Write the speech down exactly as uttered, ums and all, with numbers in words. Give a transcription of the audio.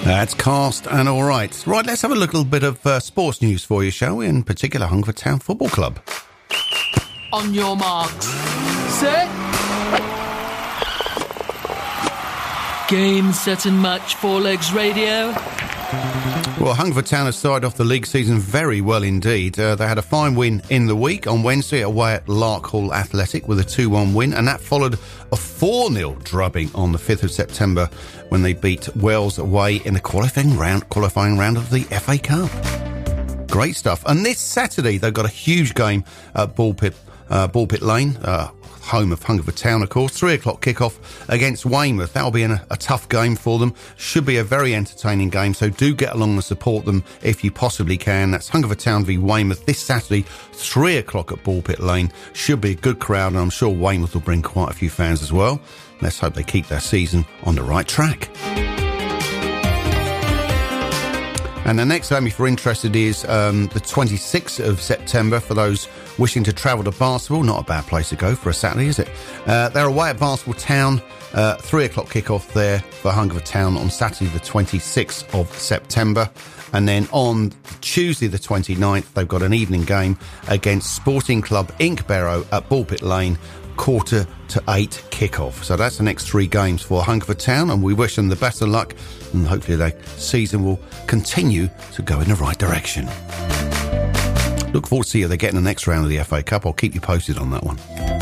That's Cast and all right. Right, let's have a little bit of uh, sports news for you, shall we? In particular, Hungerford Town Football Club. On your marks. Set. Game, set and match, Four Legs Radio. Well, Hungerford Town has started off the league season very well indeed. Uh, they had a fine win in the week on Wednesday away at Lark Hall Athletic with a two one win, and that followed a four nil drubbing on the fifth of September when they beat Wells away in the qualifying round, qualifying round of the F A Cup. Great stuff. And this Saturday, they've got a huge game at Ballpit, uh, Ballpit Lane, uh, home of Hungerford Town, of course. Three o'clock kickoff against Weymouth. That'll be in a, a tough game for them. Should be a very entertaining game, so do get along and support them if you possibly can. That's Hungerford Town v Weymouth this Saturday, three o'clock at Ballpit Lane. Should be a good crowd, and I'm sure Weymouth will bring quite a few fans as well. Let's hope they keep their season on the right track. And the next game, if you're interested, is um, the twenty-sixth of September for those wishing to travel to Barnstaple. Not a bad place to go for a Saturday, is it? Uh, they're away at Barnstaple Town. Uh, three o'clock kickoff there for Hungerford Town on Saturday the twenty-sixth of September. And then on Tuesday the twenty-ninth, they've got an evening game against Sporting Club Inkbarrow at Ballpit Lane, quarter to eight kickoff. So that's the next three games for Hungerford Town, and we wish them the best of luck, and hopefully their season will continue to go in the right direction. Look forward to see if they get in the next round of the F A Cup. I'll keep you posted on that one.